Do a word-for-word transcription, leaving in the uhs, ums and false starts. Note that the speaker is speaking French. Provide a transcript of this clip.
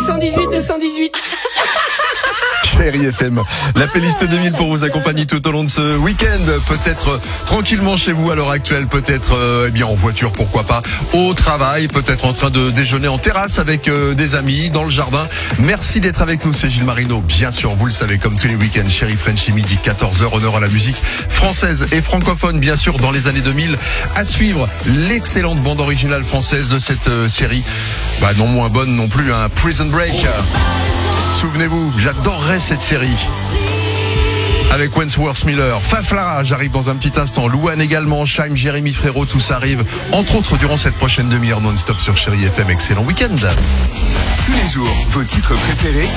cent dix-huit et cent dix-huit. Chérie F M, la playlist deux mille pour vous accompagner tout au long de ce week-end. Peut-être euh, tranquillement chez vous à l'heure actuelle, peut-être euh, eh bien en voiture, pourquoi pas, au travail, peut-être en train de déjeuner en terrasse avec euh, des amis, dans le jardin. Merci d'être avec nous, c'est Gilles Marino. Bien sûr, vous le savez, comme tous les week-ends, Chérie Frenchy, midi quatorze heures, honneur à la musique française et francophone, bien sûr, dans les années deux mille. À suivre, l'excellente bande originale française de cette euh, série. Bah, non moins bonne non plus, hein, Prison Break. Souvenez-vous, j'adorerais cette série. Avec Wentworth Miller, Faflara, j'arrive dans un petit instant. Louane également, Chaim, Jérémy Frérot, tout ça arrive. Entre autres, durant cette prochaine demi-heure non-stop sur Chérie F M. Excellent week-end. Tous les jours, vos titres préférés